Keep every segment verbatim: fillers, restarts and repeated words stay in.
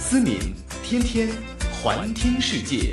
思敏，天天环听世界。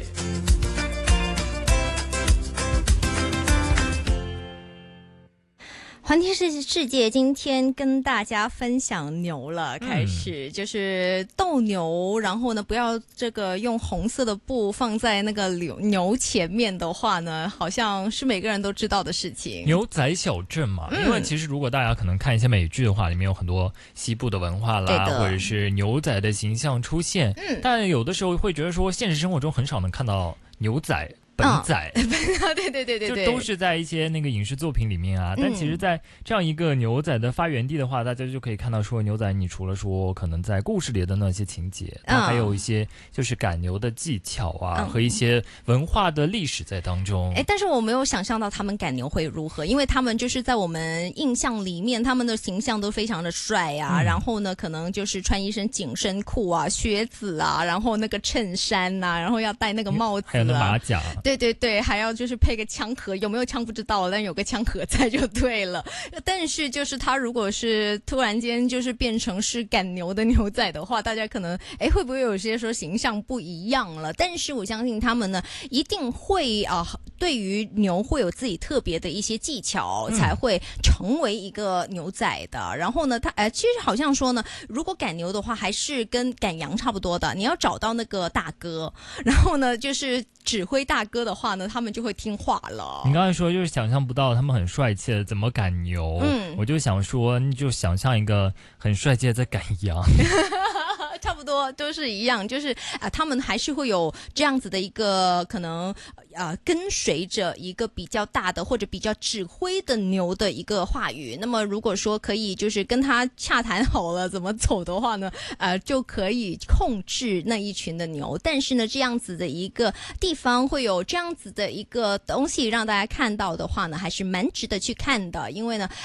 环听世世界，今天跟大家分享牛了，开始、嗯、就是斗牛，然后呢，不要这个用红色的布放在那个牛牛前面的话呢，好像是每个人都知道的事情。 牛仔小镇嘛、嗯，因为其实如果大家可能看一些美剧的话，里面有很多西部的文化啦，或者是牛仔的形象出现，嗯，但有的时候会觉得说，现实生活中很少能看到牛仔。本仔、 嗯、对对对对对， 就都是在一些那个影视作品里面啊、嗯。但其实，在这样一个牛仔的发源地的话，大家就可以看到说，牛仔你除了说可能在故事里的那些情节，它还有一些就是赶牛的技巧啊、嗯，和一些文化的历史在当中。 哎，但是我没有想象到他们赶牛会如何，因为他们就是在我们印象里面，他们的形象都非常的帅啊、嗯，然后呢，可能就是穿一身紧身裤啊、靴子啊，然后那个衬衫呐、啊，然后要戴那个帽子、啊， 还有那马甲。 对对对，还要就是配个枪盒，有没有枪不知道，但有个枪盒在就对了。但是就是他如果是突然间就是变成是赶牛的牛仔的话，大家可能哎会不会有些说形象不一样了？但是我相信他们呢一定会啊、呃，对于牛会有自己特别的一些技巧，才会成为一个牛仔的。嗯、然后呢，他哎其实好像说呢，如果赶牛的话，还是跟赶羊差不多的，你要找到那个大哥，然后呢就是指挥大哥的话呢，他们就会听话了。 你刚才说就是想象不到他们很帅气的怎么赶牛，嗯，我就想说你就想象一个很帅气的在赶羊。 差不多都是一样，就是啊、呃，他们还是会有这样子的一个可能啊、呃，跟随着一个比较大的或者比较指挥的牛的一个话语。那么如果说可以就是跟他洽谈好了怎么走的话呢，呃，就可以控制那一群的牛。但是呢，这样子的一个地方会有这样子的一个东西让大家看到的话呢，还是蛮值得去看的。因为呢，